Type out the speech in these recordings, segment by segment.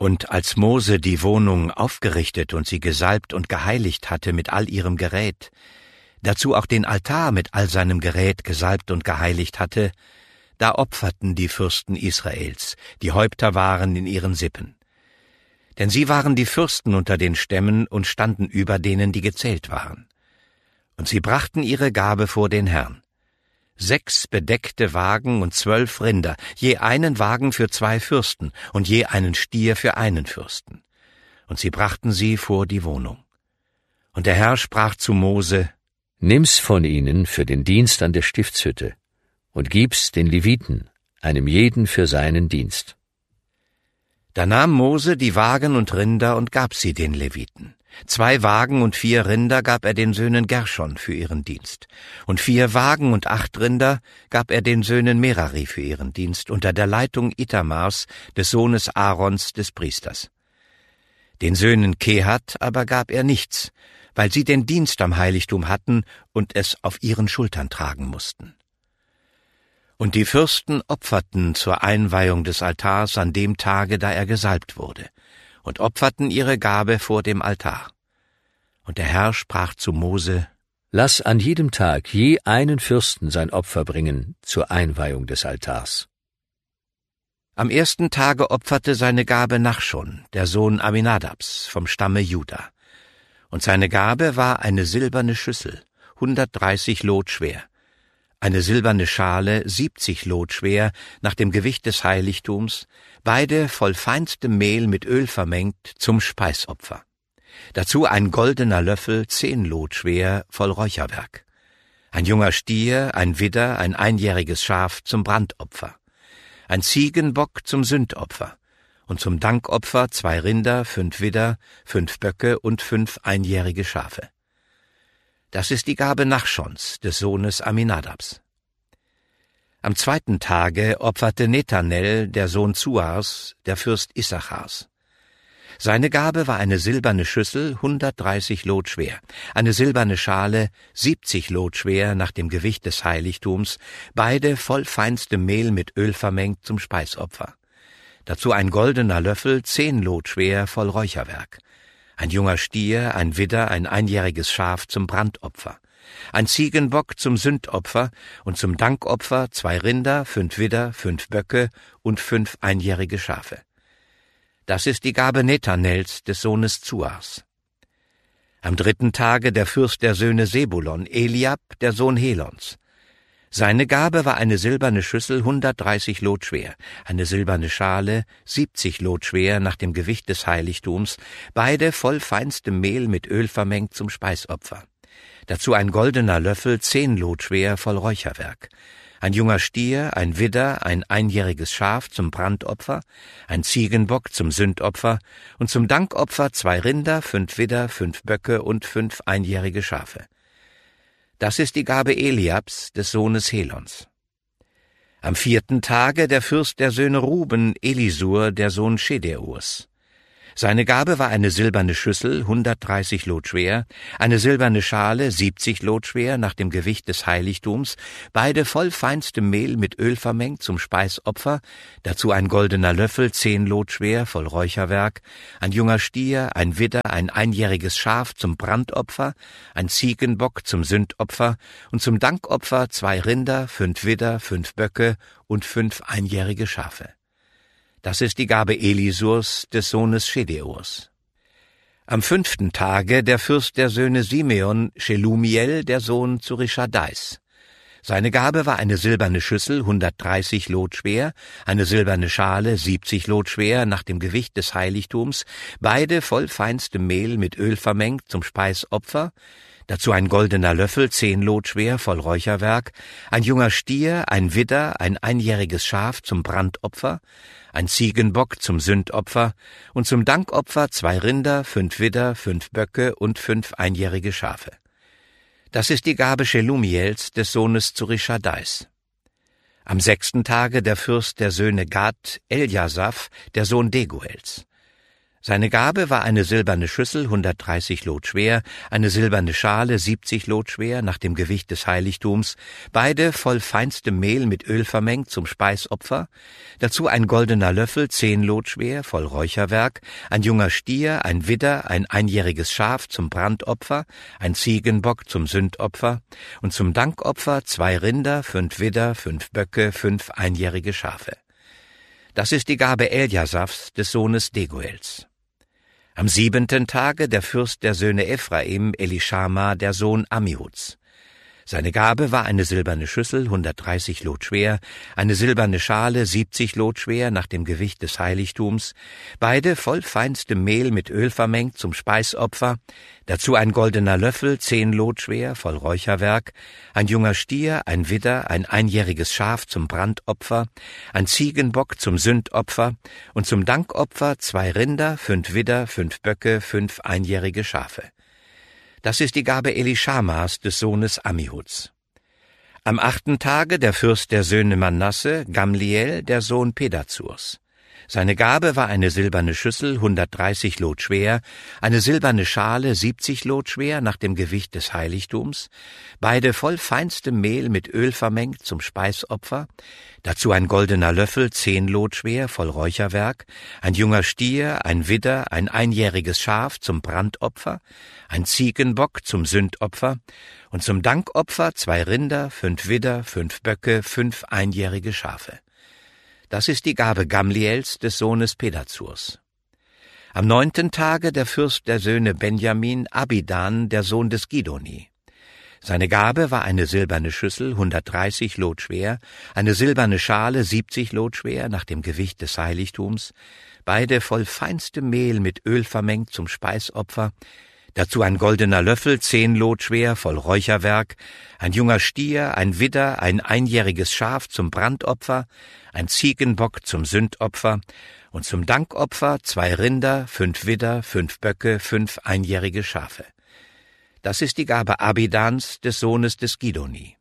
Und als Mose die Wohnung aufgerichtet und sie gesalbt und geheiligt hatte mit all ihrem Gerät, dazu auch den Altar mit all seinem Gerät gesalbt und geheiligt hatte, da opferten die Fürsten Israels, die Häupter waren in ihren Sippen. Denn sie waren die Fürsten unter den Stämmen und standen über denen, die gezählt waren. Und sie brachten ihre Gabe vor den Herrn. 6 bedeckte Wagen und 12 Rinder, je einen Wagen für 2 Fürsten und je einen Stier für einen Fürsten. Und sie brachten sie vor die Wohnung. Und der Herr sprach zu Mose: Nimm's von ihnen für den Dienst an der Stiftshütte und gib's den Leviten, einem jeden für seinen Dienst. Da nahm Mose die Wagen und Rinder und gab sie den Leviten. 2 Wagen und 4 Rinder gab er den Söhnen Gerschon für ihren Dienst. Und 4 Wagen und 8 Rinder gab er den Söhnen Merari für ihren Dienst, unter der Leitung Itamars, des Sohnes Aarons, des Priesters. Den Söhnen Kehat aber gab er nichts, weil sie den Dienst am Heiligtum hatten und es auf ihren Schultern tragen mussten. Und die Fürsten opferten zur Einweihung des Altars an dem Tage, da er gesalbt wurde, und opferten ihre Gabe vor dem Altar. Und der Herr sprach zu Mose: Lass an jedem Tag je einen Fürsten sein Opfer bringen zur Einweihung des Altars. Am 1. Tage opferte seine Gabe Nachschon, der Sohn Aminadabs, vom Stamme Juda. Und seine Gabe war eine silberne Schüssel, 130 Lot schwer, eine silberne Schale, 70 Lot schwer, nach dem Gewicht des Heiligtums, beide voll feinstem Mehl mit Öl vermengt, zum Speisopfer. Dazu ein goldener Löffel, 10 Lot schwer, voll Räucherwerk. Ein junger Stier, ein Widder, ein einjähriges Schaf zum Brandopfer. Ein Ziegenbock zum Sündopfer. Und zum Dankopfer 2 Rinder, 5 Widder, 5 Böcke und 5 einjährige Schafe. Das ist die Gabe Nachschons, des Sohnes Aminadabs. Am 2. Tage opferte Nethanel, der Sohn Zuars, der Fürst Issachars. Seine Gabe war eine silberne Schüssel, 130 Lot schwer, eine silberne Schale, 70 Lot schwer, nach dem Gewicht des Heiligtums, beide voll feinstem Mehl mit Öl vermengt zum Speisopfer. Dazu ein goldener Löffel, 10 Lot schwer, voll Räucherwerk. Ein junger Stier, ein Widder, ein einjähriges Schaf zum Brandopfer. Ein Ziegenbock zum Sündopfer und zum Dankopfer 2 Rinder, 5 Widder, 5 Böcke und 5 einjährige Schafe. Das ist die Gabe Nethanels, des Sohnes Zuars. Am 3. Tage der Fürst der Söhne Sebulon, Eliab, der Sohn Helons. Seine Gabe war eine silberne Schüssel, 130 Lot schwer, eine silberne Schale, 70 Lot schwer, nach dem Gewicht des Heiligtums, beide voll feinstem Mehl mit Öl vermengt zum Speisopfer. Dazu ein goldener Löffel, 10 Lot schwer, voll Räucherwerk. Ein junger Stier, ein Widder, ein einjähriges Schaf zum Brandopfer, ein Ziegenbock zum Sündopfer und zum Dankopfer 2 Rinder, 5 Widder, 5 Böcke und 5 einjährige Schafe. Das ist die Gabe Eliabs, des Sohnes Helons. Am 4. Tage der Fürst der Söhne Ruben, Elisur, der Sohn Schedeurs. Seine Gabe war eine silberne Schüssel, 130 Lot schwer, eine silberne Schale, 70 Lot schwer, nach dem Gewicht des Heiligtums, beide voll feinstem Mehl mit Öl vermengt zum Speisopfer, dazu ein goldener Löffel, 10 Lot schwer, voll Räucherwerk, ein junger Stier, ein Widder, ein einjähriges Schaf zum Brandopfer, ein Ziegenbock zum Sündopfer und zum Dankopfer 2 Rinder, 5 Widder, 5 Böcke und 5 einjährige Schafe. Das ist die Gabe Elisurs, des Sohnes Schedeurs. Am 5. Tage der Fürst der Söhne Simeon, Shelumiel, der Sohn Zurischadais. Seine Gabe war eine silberne Schüssel, 130 Lot schwer, eine silberne Schale, 70 Lot schwer, nach dem Gewicht des Heiligtums, beide voll feinstem Mehl mit Öl vermengt zum Speisopfer, dazu ein goldener Löffel, 10 Lot schwer, voll Räucherwerk, ein junger Stier, ein Widder, ein einjähriges Schaf zum Brandopfer, ein Ziegenbock zum Sündopfer und zum Dankopfer 2 Rinder, 5 Widder, 5 Böcke und 5 einjährige Schafe. Das ist die Gabe Shelumiels, des Sohnes Zurischadais. Am 6. Tage der Fürst der Söhne Gad, Eljasaph, der Sohn Deguels. Seine Gabe war eine silberne Schüssel, 130 Lot schwer, eine silberne Schale, 70 Lot schwer, nach dem Gewicht des Heiligtums, beide voll feinstem Mehl mit Öl vermengt zum Speisopfer, dazu ein goldener Löffel, 10 Lot schwer, voll Räucherwerk, ein junger Stier, ein Widder, ein einjähriges Schaf zum Brandopfer, ein Ziegenbock zum Sündopfer und zum Dankopfer 2 Rinder, 5 Widder, 5 Böcke, 5 einjährige Schafe. Das ist die Gabe Eljasafs, des Sohnes Deguels. Am 7. Tage der Fürst der Söhne Ephraim, Elischama, der Sohn Ammihuds. Seine Gabe war eine silberne Schüssel, 130 Lot schwer, eine silberne Schale, 70 Lot schwer, nach dem Gewicht des Heiligtums, beide voll feinstem Mehl mit Öl vermengt zum Speisopfer, dazu ein goldener Löffel, 10 Lot schwer, voll Räucherwerk, ein junger Stier, ein Widder, ein einjähriges Schaf zum Brandopfer, ein Ziegenbock zum Sündopfer und zum Dankopfer 2 Rinder, 5 Widder, 5 Böcke, 5 einjährige Schafe. Das ist die Gabe Elischamas, des Sohnes Ammihuds. Am 8. Tage der Fürst der Söhne Manasse, Gamliel, der Sohn Pedazurs. Seine Gabe war eine silberne Schüssel, 130 Lot schwer, eine silberne Schale, 70 Lot schwer, nach dem Gewicht des Heiligtums, beide voll feinstem Mehl mit Öl vermengt zum Speisopfer, dazu ein goldener Löffel, 10 Lot schwer, voll Räucherwerk, ein junger Stier, ein Widder, ein einjähriges Schaf zum Brandopfer, ein Ziegenbock zum Sündopfer und zum Dankopfer 2 Rinder, 5 Widder, 5 Böcke, 5 einjährige Schafe. Das ist die Gabe Gamliels, des Sohnes Pedazurs. Am 9. Tage der Fürst der Söhne Benjamin, Abidan, der Sohn des Gidoni. Seine Gabe war eine silberne Schüssel, 130 Lot schwer, eine silberne Schale, 70 Lot schwer, nach dem Gewicht des Heiligtums, beide voll feinstem Mehl mit Öl vermengt zum Speisopfer, dazu ein goldener Löffel, 10 Lot schwer, voll Räucherwerk, ein junger Stier, ein Widder, ein einjähriges Schaf zum Brandopfer, ein Ziegenbock zum Sündopfer und zum Dankopfer 2 Rinder, 5 Widder, 5 Böcke, 5 einjährige Schafe. Das ist die Gabe Abidans, des Sohnes des Gidoni.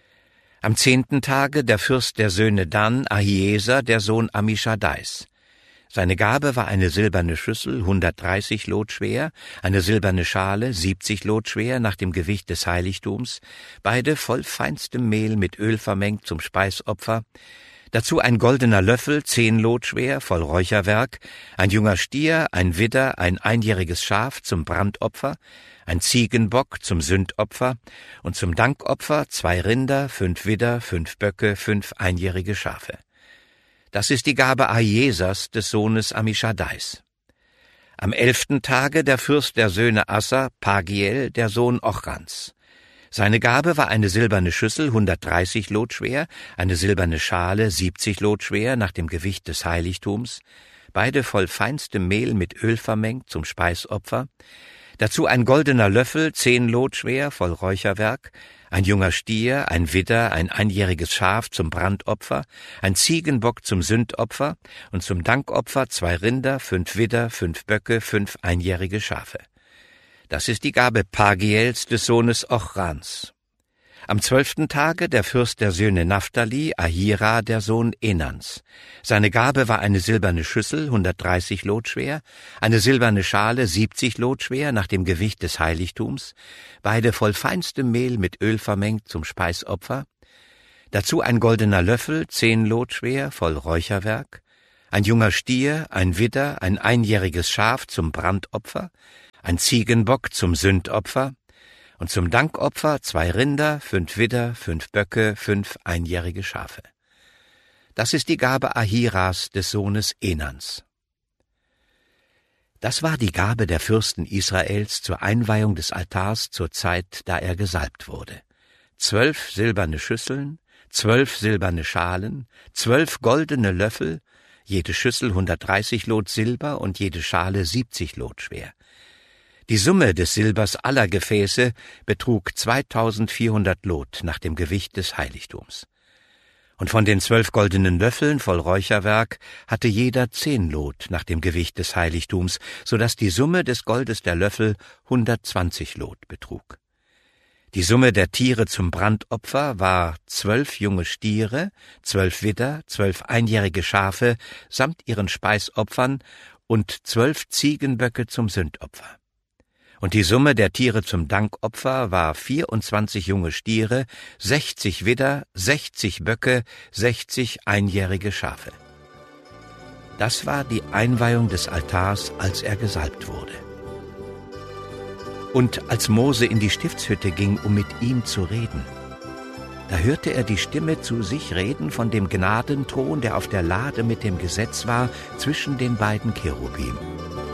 Am 10. Tage der Fürst der Söhne Dan, Ahieser, der Sohn Amischaddais. Seine Gabe war eine silberne Schüssel, 130 Lot schwer, eine silberne Schale, 70 Lot schwer, nach dem Gewicht des Heiligtums, beide voll feinstem Mehl mit Öl vermengt zum Speisopfer, dazu ein goldener Löffel, 10 Lot schwer, voll Räucherwerk, ein junger Stier, ein Widder, ein einjähriges Schaf zum Brandopfer, ein Ziegenbock zum Sündopfer und zum Dankopfer 2 Rinder, 5 Widder, 5 Böcke, 5 einjährige Schafe. Das ist die Gabe Ahiesers, des Sohnes Amischaddais. Am 11. Tage der Fürst der Söhne Assa, Pagiel, der Sohn Ochrans. Seine Gabe war eine silberne Schüssel, 130 Lot schwer, eine silberne Schale, 70 Lot schwer, nach dem Gewicht des Heiligtums, beide voll feinstem Mehl mit Öl vermengt zum Speisopfer, dazu ein goldener Löffel, 10 Lot schwer, voll Räucherwerk, ein junger Stier, ein Widder, ein einjähriges Schaf zum Brandopfer, ein Ziegenbock zum Sündopfer und zum Dankopfer 2 Rinder, 5 Widder, 5 Böcke, 5 einjährige Schafe. Das ist die Gabe Pagiels, des Sohnes Ochrans. Am 12. Tage der Fürst der Söhne Naphtali, Ahira, der Sohn Enans. Seine Gabe war eine silberne Schüssel, 130 Lot schwer, eine silberne Schale, 70 Lot schwer, nach dem Gewicht des Heiligtums, beide voll feinstem Mehl mit Öl vermengt zum Speisopfer, dazu ein goldener Löffel, 10 Lot schwer, voll Räucherwerk, ein junger Stier, ein Widder, ein einjähriges Schaf zum Brandopfer, ein Ziegenbock zum Sündopfer, und zum Dankopfer 2 Rinder, 5 Widder, 5 Böcke, 5 einjährige Schafe. Das ist die Gabe Ahiras, des Sohnes Enans. Das war die Gabe der Fürsten Israels zur Einweihung des Altars zur Zeit, da er gesalbt wurde. 12 silberne Schüsseln, 12 silberne Schalen, 12 goldene Löffel, jede Schüssel 130 Lot Silber und jede Schale 70 Lot schwer. Die Summe des Silbers aller Gefäße betrug 2400 Lot nach dem Gewicht des Heiligtums. Und von den 12 goldenen Löffeln voll Räucherwerk hatte jeder 10 Lot nach dem Gewicht des Heiligtums, so dass die Summe des Goldes der Löffel 120 Lot betrug. Die Summe der Tiere zum Brandopfer war 12 junge Stiere, 12 Widder, 12 einjährige Schafe samt ihren Speisopfern und 12 Ziegenböcke zum Sündopfer. Und die Summe der Tiere zum Dankopfer war 24 junge Stiere, 60 Widder, 60 Böcke, 60 einjährige Schafe. Das war die Einweihung des Altars, als er gesalbt wurde. Und als Mose in die Stiftshütte ging, um mit ihm zu reden, da hörte er die Stimme zu sich reden von dem Gnadenthron, der auf der Lade mit dem Gesetz war, zwischen den beiden Cherubim.